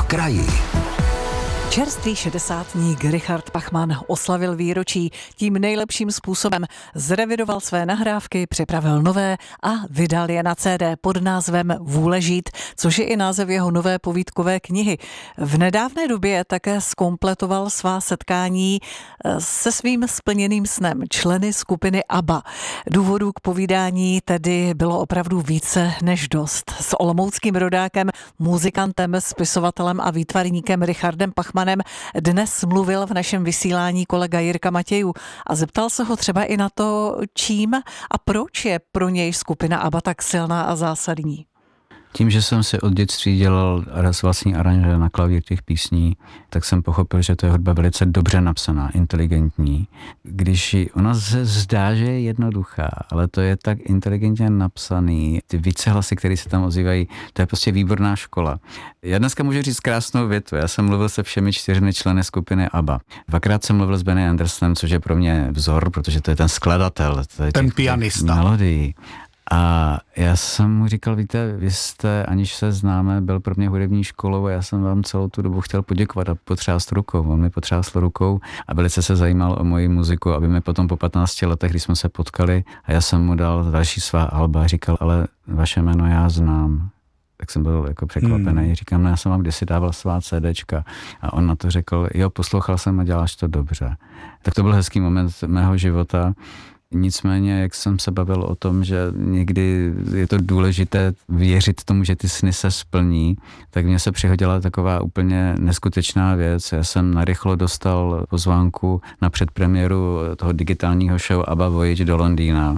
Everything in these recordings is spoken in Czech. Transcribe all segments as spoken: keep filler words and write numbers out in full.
kraji. Čerstvý šedesátník Richard Pachman oslavil výročí. Tím nejlepším způsobem zrevidoval své nahrávky, připravil nové a vydal je na cé dé pod názvem Vůle žít, což je i název jeho nové povídkové knihy. V nedávné době také zkompletoval svá setkání se svým splněným snem, členy skupiny ABBA. Důvodů k povídání tedy bylo opravdu více než dost. S olomouckým rodákem, muzikantem, spisovatelem a výtvarníkem Richardem Pachmanem dnes mluvil v našem vysílání kolega Jirka Matějů a zeptal se ho třeba i na to, čím a proč je pro něj skupina ABBA tak silná a zásadní. Tím, že jsem si od dětství dělal vlastní aranže na klavír těch písní, tak jsem pochopil, že to je hudba velice dobře napsaná, inteligentní. Když ji, ona se zdá, že je jednoduchá, ale to je tak inteligentně napsaný. Ty vícehlasy, které se tam ozývají, to je prostě výborná škola. Já dneska můžu říct krásnou větu. Já jsem mluvil se všemi čtyřmi členy skupiny ABBA. Dvakrát jsem mluvil s Benny Andersonem, což je pro mě vzor, protože to je ten skladatel. Ten pianista. Melodií. A já jsem mu říkal, víte, vy jste, aniž se známe, byl pro mě hudební školou a já jsem vám celou tu dobu chtěl poděkovat a potřást rukou. On mi potřásl rukou a velice se zajímal o moji muziku, aby mi potom po patnácti letech, když jsme se potkali a já jsem mu dal další svá alba a říkal, ale vaše jméno já znám. Tak jsem byl jako překvapený. Hmm. Říkám, no já jsem vám kdysi dával svá CDčka. A on na to řekl, jo, poslouchal jsem a děláš to dobře. Tak to byl hezký moment mého života. Nicméně, jak jsem se bavil o tom, že někdy je to důležité věřit tomu, že ty sny se splní, tak mně se přihodila taková úplně neskutečná věc. Já jsem narychlo dostal pozvánku na předpremiéru toho digitálního show ABBA Voyage do Londýna.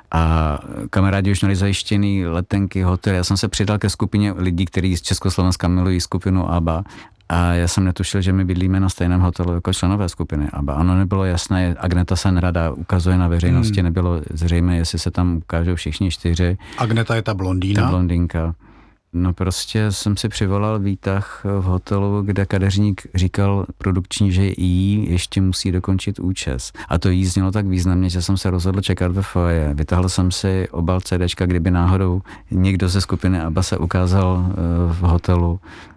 A kamarádi už měli zajištěný letenky, hotel. Já jsem se přidal ke skupině lidí, kteří z Československa milují skupinu ABBA. A já jsem netušil, že my bydlíme na stejném hotelu jako členové skupiny ABBA. Ano, nebylo jasné, Agneta se nerada ukazuje na veřejnosti, hmm. nebylo zřejmé, jestli se tam ukážou všichni čtyři. Agneta je ta blondýna? Ta blondýnka. No prostě jsem si přivolal výtah v hotelu, kde kadeřník říkal produkční, že jí ještě musí dokončit účes. A to jí znělo tak významně, že jsem se rozhodl čekat ve foyer. Vytáhl jsem si obal CDčka, kdyby náhodou někdo ze skupiny ABBA se ukázal v hotelu.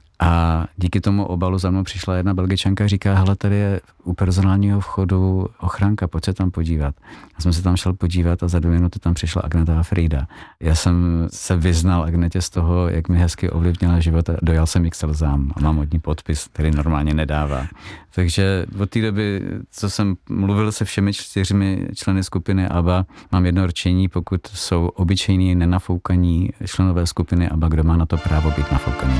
A díky tomu obalu za mnou přišla jedna Belgičanka a říká, hele, tady je u personálního vchodu ochránka, pojď se tam podívat. Já jsem se tam šel podívat a za dvě minuty tam přišla Agneta a Frida. Já jsem se vyznal Agnetě z toho, jak mi hezky ovlivnila život a dojal jsem ji k slzám a mám od ní podpis, který normálně nedává. Takže od té doby, co jsem mluvil se všemi čtyřmi členy skupiny ABBA, mám jedno rčení, pokud jsou obyčejní, nenafoukaní členové skupiny ABBA, kdo má na to právo být nafoukaný.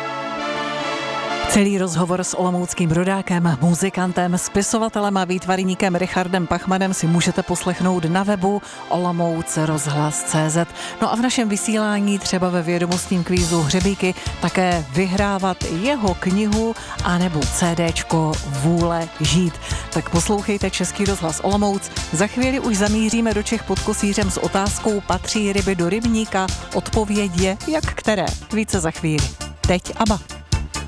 Celý rozhovor s olomouckým rodákem, muzikantem, spisovatelem a výtvarníkem Richardem Pachmanem si můžete poslechnout na webu olomouc rozhlas tečka cé zet. No a v našem vysílání třeba ve vědomostním kvízu Hřebíky také vyhrávat jeho knihu anebo CDčko Vůle žít. Tak poslouchejte Český rozhlas Olomouc. Za chvíli už zamíříme do Čech pod Kosířem s otázkou, patří ryby do rybníka? Odpověď je, jak které. Více za chvíli. Teď ABBA.